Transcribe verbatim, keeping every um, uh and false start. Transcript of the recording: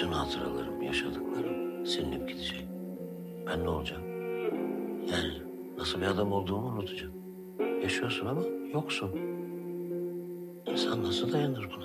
Bütün hatıralarım, yaşadıklarım silinip gidecek. Ben ne olacağım? Yani nasıl bir adam olduğumu unutacağım. Yaşıyorsun ama yoksun. İnsan nasıl dayanır buna?